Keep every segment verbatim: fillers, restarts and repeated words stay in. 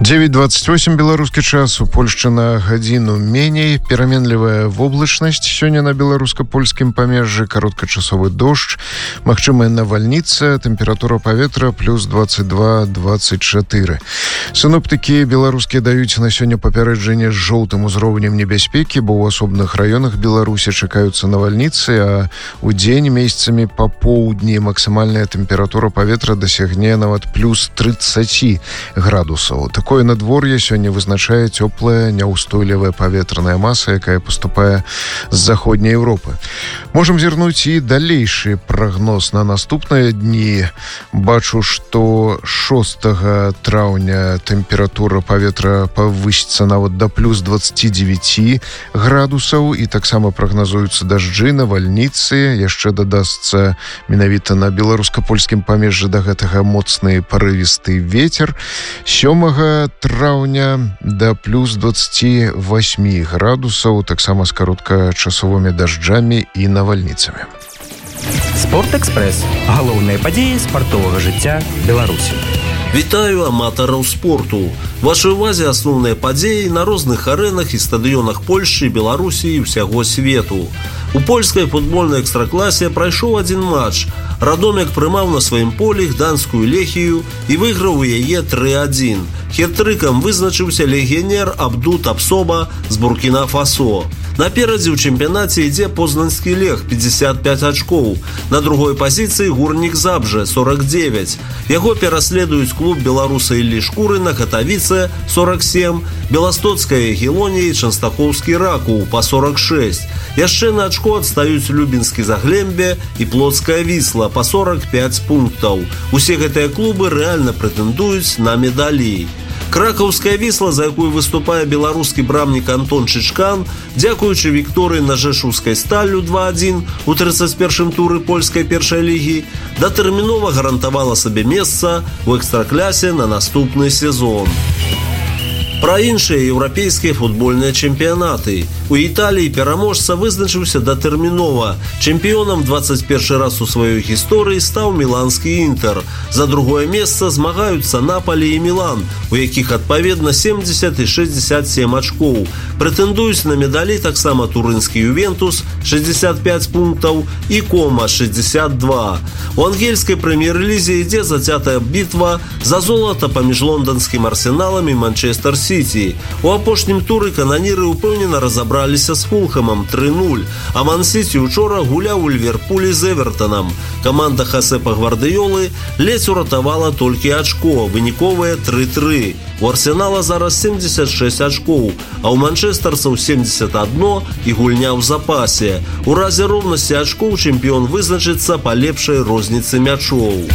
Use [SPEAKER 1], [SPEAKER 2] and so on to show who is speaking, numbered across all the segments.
[SPEAKER 1] девять двадцать восемь беларускі час, у Польшчы на гадзіну меней. Пераменлівая воблачнасць сёння на беларуска-польскім памежжы, кароткачасовы дождж, магчымая навальніца, тэмпература паветра плюс двадцать два двадцать четыре. Сіноптыкі беларускія даюць на сёння папярэджанне з жоўтым узроўнем небяспекі, бо ў асобных раёнах Беларусі чакаюцца навальніцы, а ў дзень месяцамі па поўдні максімальная тэмпература паветра дасягне нават плюс тридцать градусаў. Такое надвор'е сёння вызначае цёплая, няўстойлівая паветраная маса, якая паступае з заходняй Еўропы. Можам зірнуць і далейшы прагноз на наступныя дні. Бачу, што шостага траўня тэмпература паветра павысіцца нават да плюс двадцать девять градусаў, і таксама прагназуюцца дажджы, навальніцы. Яшчэ дадасца менавіта на беларуска-польскім памежжы да гэтага моцны парывісты вецер. Сёмага траўня да плюс двадцать восемь градусаў, таксама з кароткачасовымі дажджамі і навальніцамі.
[SPEAKER 2] Спортэкспрэс. Галоўныя падзеі спартовага жыцця Беларусі.
[SPEAKER 3] Вітаю аматараў спорту. Вашай увазе асноўныя падзеі на розных арэнах і стадыёнах Польшчы, Беларусі і ўсяго свету. У польскай футбольнай экстракласе прайшоў адзін матч. Радомек прымаў на сваім полі гданскую Лехію і выйграў у яе тры адзін. Хет-трыкам вызначыўся легіянер Абду Тапсоба з Буркіна-Фасо. Наперадзе ў чэмпіянаце ідзе познанскі Лех, пятьдесят пять ачкоў. На другой пазіцыі Гурнік Забже, сорок девять. Яго пераследуюць клуб беларуса Іллі Шкурына, Катавіце, сорок семь, Беластоцкая Ягелонія і Чанстахоўскі Ракоў па сорок шесть. Яшчэ на ачко адстаюць Любінскі Заглембе і Плотская Вісла па сорок пять пунктаў. Усе гэтыя клубы рэальна прэтэндуюць на медалі. Кракаўская Вісла, за якую выступае беларускі брамнік Антон Чычкан, дзякуючы вікторыі на Жэшаўскай Сталлю два адзін у тридцать першым туры польскай першай лігі, датэрмінова гарантавала сабе месца ў экстраклясе на наступны сезон. Пра іншыя еўрапейскія футбольныя чэмпіянаты. У Італіі пераможца вызначыўся датэрмінова. Чэмпіёнам двадцать першы раз у сваёй гісторыі стаў міланскі Інтэр. За другое месца змагаюцца Напалі і Мілан, у якіх адпаведна семьдесят і шестьдесят семь ачкоў. Прэтэндуюць на медалі таксама турынскі Ювентус шестьдесят пять пунктаў і Кома шестьдесят два. У ангельскай прэм'ер-лізе ідзе зацятая бітва за золата паміж лонданскім Арсеналам і Манчестер Сіці. У апошнім туры кананіры ўпэўнена разабраліся з Фулхэмам тры нуль, а Ман-Сіці учора гуляў у Ліверпулі з Эвертанам. Каманда Хасепа Гвардыёлы ледзь уратавала толькі ачко, выніковае тры тры. У Арсенала зараз семьдесят шесть ачкоў, а ў манчестарцаў семьдесят один і гульня ў запасе. У разе роўнасці ачкоў чэмпіён вызначыцца па лепшай розніцы мячоў.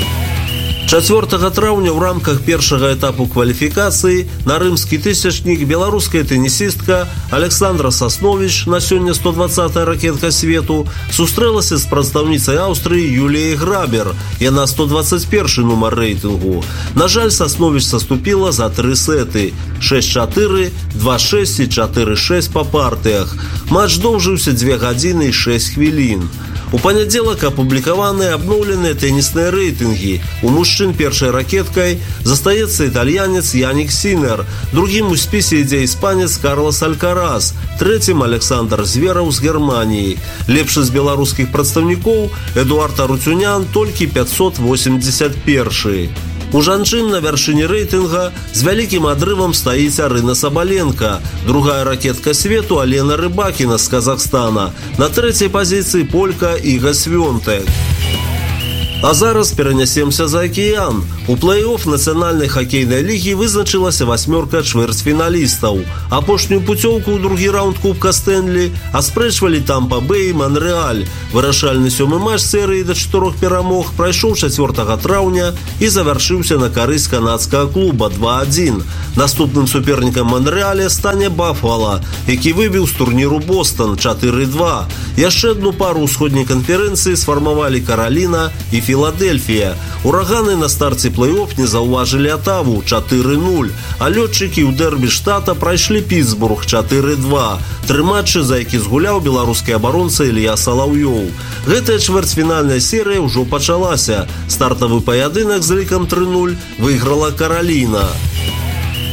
[SPEAKER 3] чацвёртага траўня ў рамках першага этапу кваліфікацыі на рымскі тысячнік беларуская тэнісістка Александра Сасновіч, на сёння сто двадцатая ракетка свету, сустрэлася з прадстаўніцай Аўстрыі Юліяй Грабер. Яна сто двадцать первый нумар рэйтынгу. На жаль, Сасновіч саступіла за тры сеты: шесть чатыры, два шесть і чатыры шесть па партыях. Матч доўжыўся дзве гадзіны і шесть хвілін. У панядзелак апублікаваныя абноўленыя тэнісныя рэйтынгі. У мужчын першай ракеткай застаецца італьянец Янік Сінер, другім у спісе ідзе іспанец Карлас Алькарас, трэцім Александр Звераў з Германіі. Лепшы з беларускіх прадстаўнікоў Эдуард Аруцюнян толькі пятьсот восемьдесят первый. У жанчын на вяршыні рэйтынга з вялікім адрывам стаіць Арына Сабаленка, другая ракетка свету Алена Рыбакіна з Казахстана, на трэцяй пазіцыі полька Іга Свёнтек. А зараз перанясемся за акіян. У плэй-офф нацыянальнай хакейнай лігі вызначылася васьмёрка чвэрцьфіналістаў. Апошнюю пуцёўку ў другі раунд Кубка Стэнлі аспрэчвалі Тампа-Бэй і Манрэаль. Вырашальны сёмы матч серыі да чатырох перамог прайшоў чацвёртага траўня і завяршыўся на карысць канадскага клуба два адзін. Наступным супернікам Манрэаля стане Баффала, які выбіў з турніру Бостон чатыры два. Яшчэ адну пару ўсходняй канферэнцыі сфармавалі Караліна і Філадельфія. Ураганы на старце плэй-офф не заўважылі Атаву чатыры нуль, а лётчыкі ў дэрбі штата прайшлі Пітсбург чатыры два. Тры матчы, за які згуляў беларускі абаронца Ілья Салаўёў. Гэтая чвэрцьфінальная серыя ўжо пачалася. Стартавы паядынак з лікам тры нуль выйграла Караліна.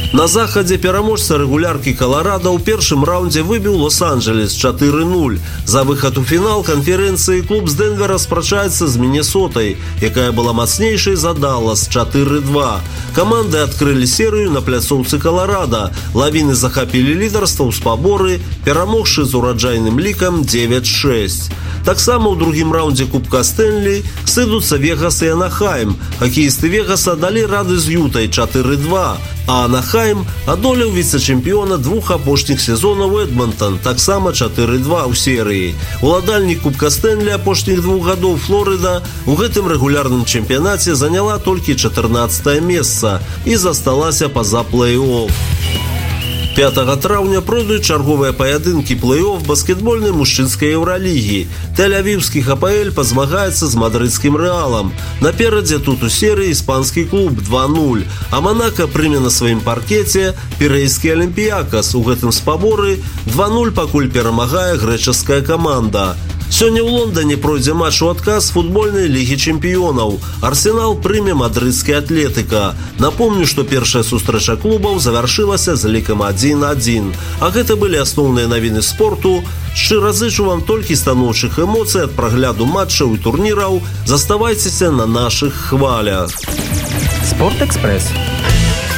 [SPEAKER 3] На захадзе пераможца рэгуляркі Каларадо ў першым раўндзе выбіў Лос-Анджелес чатыры нуль. За выхад у фінал канферэнцыі клуб з Денвера спрачаецца з Міннесотай, якая была мацнейшай за Даллас чатыры два. Каманды адкрылі серыю на пляцоўцы Каларадо. Лавіны захапілі лідарства ў спаборы, перамогшы з ураджайным лікам девять шесть. Таксама ў другім раўндзе Кубка Стэнлі сыдуцца Вегас і Анахайм. Хакеісты Вегаса далі рады з Ютай чатыры два, а Анахайм адолеў віцэ-чэмпіёна двух апошніх сезонаў Эдмонтон, таксама чатыры два ў серыі. Уладальнік Кубка Стэнлі апошніх двух гадоў Флорыда у гэтым рэгулярным чэмпіянаце заняла толькі чатырнаццатае месца і засталася па-за плэй-офф. пятага траўня пройдуць чарговыя паядынкі плэй-офф баскетбольнай мужчынскай еўралігі. Тель-Авівскі ХПЛ пазмагаецца з мадрыдскім Рэалам. Наперадзе тут у серыі іспанскі клуб два нуль, а Монака прыме на сваім паркеце пірэйскі Алімпіякас. У гэтым спаборы два нуль пакуль перамагае грэчаская каманда. Сёння ў Лондоне пройдзе матч у адказ футбольнай лігі чэмпіёнаў. Арсенал прыме мадрыдскі Атлетыка. Напомню, што першая сустрэча клубаў завяршылася з лікам адзін адзін. А гэта былі асноўныя навіны спорту. Шчыра зычу вам толькі станоўчых эмоцый ад прагляду матчаў і турніраў. Заставайцеся на нашых хвалях.
[SPEAKER 2] Спортэкспрэс.